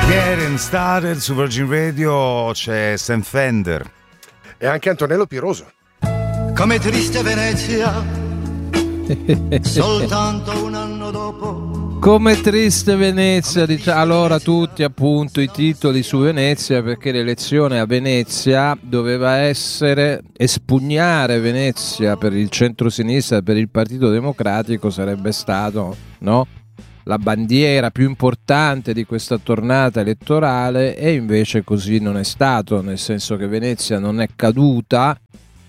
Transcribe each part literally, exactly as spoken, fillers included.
Getting Started su Virgin Radio, c'è Sam Fender e anche Antonello Piroso. Come triste Venezia, soltanto un anno dopo. Come triste Venezia, dice. Allora tutti appunto i titoli su Venezia, perché l'elezione a Venezia doveva essere espugnare Venezia per il centro-sinistra, per il Partito Democratico sarebbe stato, no? La bandiera più importante di questa tornata elettorale, e invece così non è stato, nel senso che Venezia non è caduta,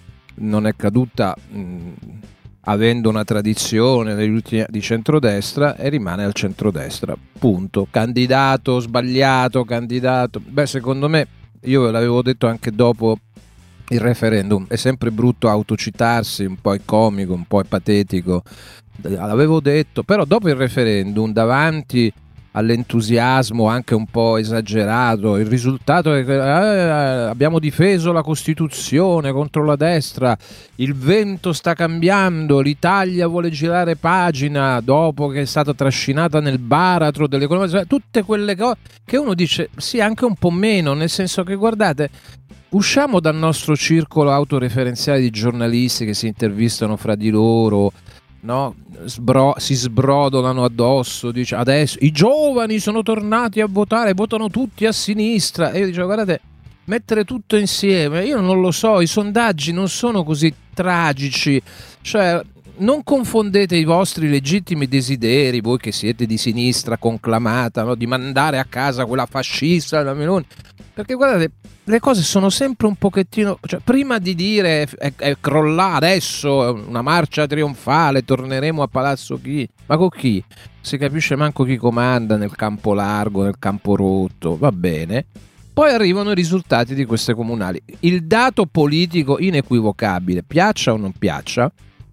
non è caduta mh, avendo una tradizione negli ultimi di centrodestra, e rimane al centrodestra, punto. Candidato sbagliato, candidato, beh secondo me, io ve l'avevo detto anche dopo il referendum, è sempre brutto autocitarsi, un po' è comico, un po' è patetico. L'avevo detto, però dopo il referendum, davanti all'entusiasmo anche un po' esagerato, il risultato è che eh, abbiamo difeso la Costituzione contro la destra, il vento sta cambiando, l'Italia vuole girare pagina dopo che è stata trascinata nel baratro dell'economia, tutte quelle cose che uno dice sì, anche un po' meno, nel senso che guardate, usciamo dal nostro circolo autoreferenziale di giornalisti che si intervistano fra di loro, no? Sbro- si sbrodolano addosso, dice adesso i giovani sono tornati a votare, votano tutti a sinistra, e io dicevo guardate, mettere tutto insieme, io non lo so, i sondaggi non sono così tragici, cioè non confondete i vostri legittimi desideri, voi che siete di sinistra conclamata, no? Di mandare a casa quella fascista della Meloni, perché guardate, le cose sono sempre un pochettino, cioè prima di dire è, è crollare, adesso è una marcia trionfale, torneremo a Palazzo Chi, ma con chi? Si capisce manco chi comanda nel campo largo, nel campo rotto, va bene. Poi arrivano i risultati di queste comunali. Il dato politico inequivocabile, piaccia o non piaccia,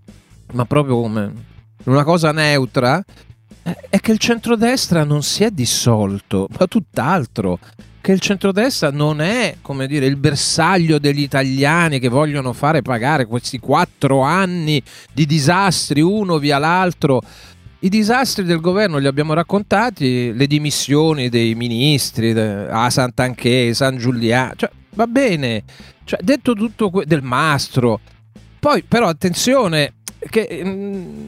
ma proprio come una cosa neutra, è che il centrodestra non si è dissolto, ma tutt'altro. Che il centrodestra non è, come dire, il bersaglio degli italiani che vogliono fare pagare questi quattro anni di disastri uno via l'altro. I disastri del governo li abbiamo raccontati, le dimissioni dei ministri a Santanchè, San Giuliano, cioè va bene, cioè, detto tutto que- del Mastro. Poi però attenzione che mh,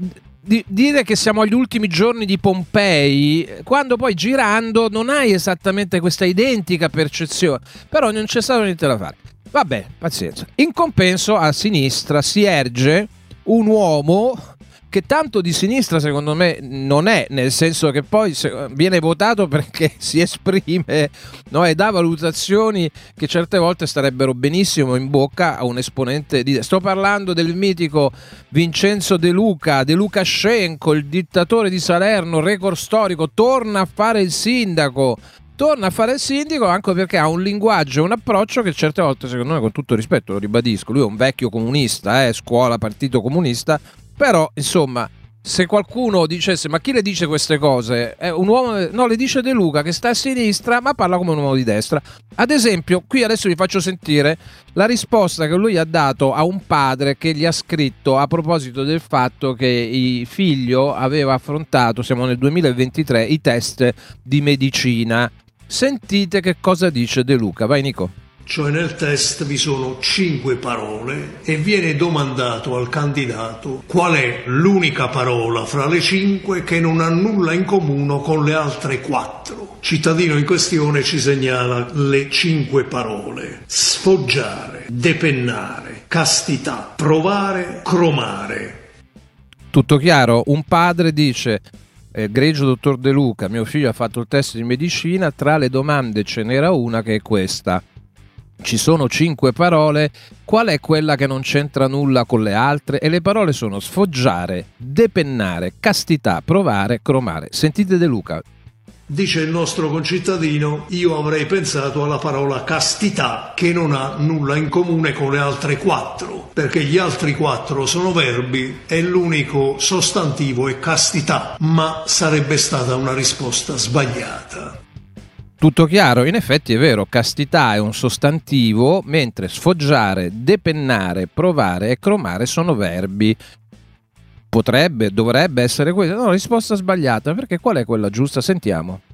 Di, dire che siamo agli ultimi giorni di Pompei, quando poi girando non hai esattamente questa identica percezione, però non c'è stato niente da fare. Vabbè, pazienza. In compenso a sinistra si erge un uomo che tanto di sinistra secondo me non è, nel senso che poi viene votato perché si esprime, no, e dà valutazioni che certe volte starebbero benissimo in bocca a un esponente di... Sto parlando del mitico Vincenzo De Luca, De Lukashenko, il dittatore di Salerno, record storico, torna a fare il sindaco. Torna a fare il sindaco anche perché ha un linguaggio, un approccio che certe volte, secondo me, con tutto il rispetto, lo ribadisco, lui è un vecchio comunista, eh, scuola, partito comunista, però, insomma, se qualcuno dicesse ma chi le dice queste cose? È un uomo, no, le dice De Luca che sta a sinistra ma parla come un uomo di destra. Ad esempio, qui adesso vi faccio sentire la risposta che lui ha dato a un padre che gli ha scritto a proposito del fatto che il figlio aveva affrontato, siamo nel duemilaventitré, i test di medicina. Sentite che cosa dice De Luca. Vai Nico. Cioè nel test vi sono cinque parole e viene domandato al candidato qual è l'unica parola fra le cinque che non ha nulla in comune con le altre quattro. Il cittadino in questione ci segnala le cinque parole: sfoggiare, depennare, castità, provare, cromare. Tutto chiaro? Un padre dice: egregio dottor De Luca, mio figlio ha fatto il test di medicina, tra le domande ce n'era una che è questa. Ci sono cinque parole, qual è quella che non c'entra nulla con le altre? E le parole sono sfoggiare, depennare, castità, provare, cromare. Sentite De Luca. Dice il nostro concittadino: io avrei pensato alla parola castità, che non ha nulla in comune con le altre quattro, perché gli altri quattro sono verbi e l'unico sostantivo è castità, ma sarebbe stata una risposta sbagliata. Tutto chiaro? In effetti è vero, castità è un sostantivo, mentre sfoggiare, depennare, provare e cromare sono verbi. Potrebbe, dovrebbe essere questa. No, risposta sbagliata, perché qual è quella giusta? Sentiamo.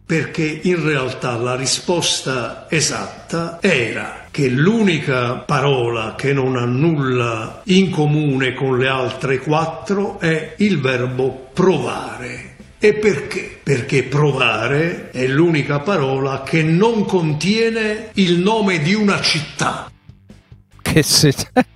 perché in realtà la risposta esatta era che l'unica parola che non ha nulla in comune con le altre quattro è il verbo provare. E perché? Perché provare è l'unica parola che non contiene il nome di una città. Che se...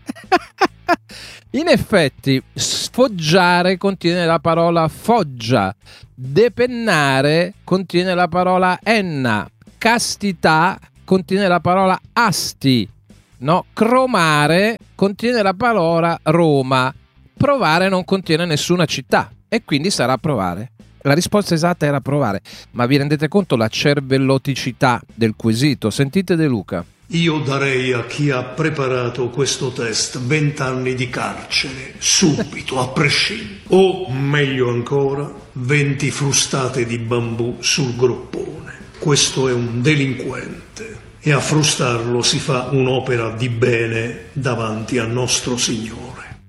In effetti, sfoggiare contiene la parola foggia, depennare contiene la parola enna, castità contiene la parola asti, no? Cromare contiene la parola Roma, provare non contiene nessuna città e quindi sarà provare. La risposta esatta era provare, ma vi rendete conto la cervelloticità del quesito? Sentite De Luca. Io darei a chi ha preparato questo test vent'anni di carcere, subito, a prescindere. O, meglio ancora, venti frustate di bambù sul groppone. Questo è un delinquente e a frustarlo si fa un'opera di bene davanti a nostro Signore.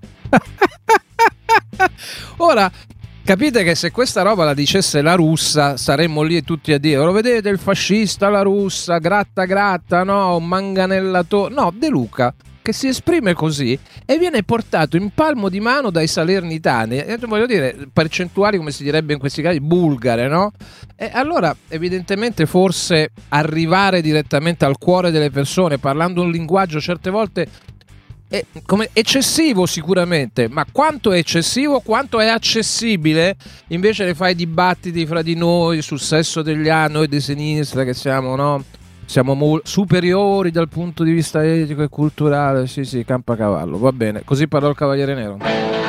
Ora... Capite che se questa roba la dicesse la russa saremmo lì tutti a dire: lo vedete il fascista, la russa, gratta gratta, no, un manganellatore. No, De Luca che si esprime così e viene portato in palmo di mano dai salernitani, e voglio dire, percentuali, come si direbbe in questi casi, bulgare, no? E allora evidentemente forse arrivare direttamente al cuore delle persone parlando un linguaggio certe volte è come eccessivo sicuramente, ma quanto è eccessivo, quanto è accessibile, invece ne fai dibattiti fra di noi sul sesso degli anni, noi di sinistra che siamo, no? Siamo mo- superiori dal punto di vista etico e culturale, sì sì, campacavallo, va bene, così parlò il Cavaliere Nero.